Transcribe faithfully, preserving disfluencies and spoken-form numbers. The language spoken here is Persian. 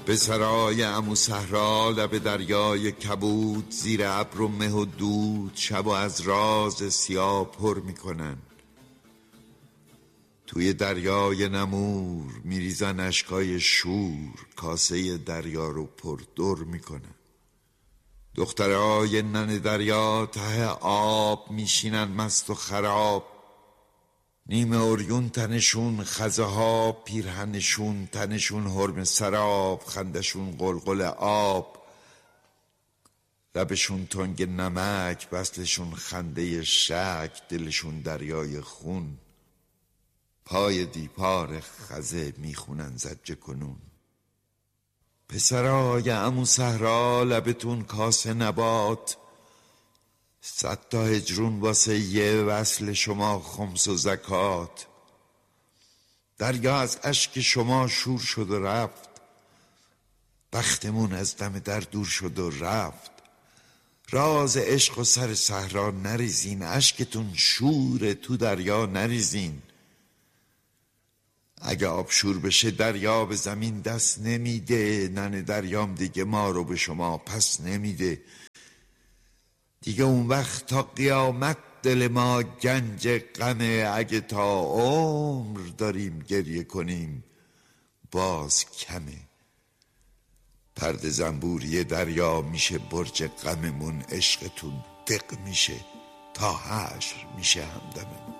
به سرای عمو صحرا لب دریای کبود، زیر ابر و مه و دود شب و از راز سیاه پر میکنن. توی دریای نمور میریزن اشکای شور، کاسه دریا رو پر در میکنن. دخترای نن دریا ته آب میشینن مست و خراب، نیمه اوریون تنشون خزه ها، پیرهنشون تنشون حرم سراب، خندشون قلقل آب، لبشون تنگ نمک، بسلشون خنده شک، دلشون دریای خون، پای دیپار خزه میخونن زجه کنون. پسرای عمو صحرا لبتون کاسه نبات، صد تا هجرون واسه یه وصل شما خمس و زکات. دریا از اشک شما شور شد و رفت، بختمون از دم در دور شد و رفت. راز عشق و سر صحرا نریزین، اشکتون شور تو دریا نریزین. اگه آب شور بشه دریا به زمین دست نمیده، نن دریام دیگه ما رو به شما پس نمیده. دیگه اون وقت تا قیامت دل ما گنج غمه، اگه تا عمر داریم گریه کنیم باز کمه. پرده زنبوری دریا میشه برج غممون، عشقتون دق میشه تا حشر میشه همدممون.